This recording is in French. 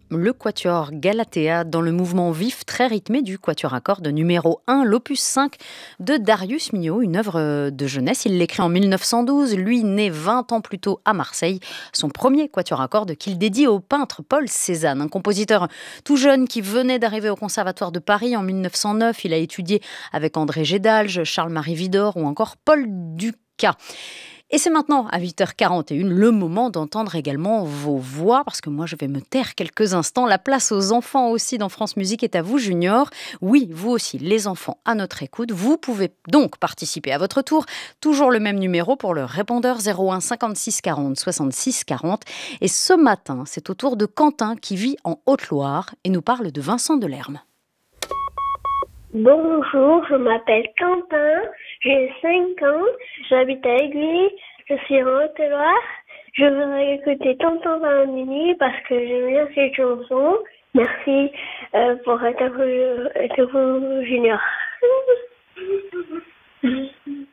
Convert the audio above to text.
le quatuor Galatea dans le mouvement vif très rythmé du quatuor à cordes numéro 1, l'opus 5 de Darius Milhaud, une œuvre de jeunesse. Il l'écrit en 1912, lui né 20 ans plus tôt à Marseille, son premier quatuor à cordes qu'il dédie au peintre Paul Cézanne, un compositeur tout jeune qui venait d'arriver au Conservatoire de Paris en 1909. Il a étudié avec André Gédalge, Charles-Marie Widor ou encore Paul Dukas. Et c'est maintenant, à 8h41, le moment d'entendre également vos voix, parce que moi, je vais me taire quelques instants. La place aux enfants aussi dans France Musique est à vous, Junior. Oui, vous aussi, les enfants à notre écoute. Vous pouvez donc participer à votre tour. Toujours le même numéro pour le répondeur 01 56 40 66 40. Et ce matin, c'est au tour de Quentin qui vit en Haute-Loire et nous parle de Vincent Delerme. Bonjour, je m'appelle Quentin, j'ai 5 ans, j'habite à Aiguille, je suis en Haute-Loire. Je voudrais écouter Tonton Valentini parce que j'aime bien cette chanson. Merci pour interview, Junior.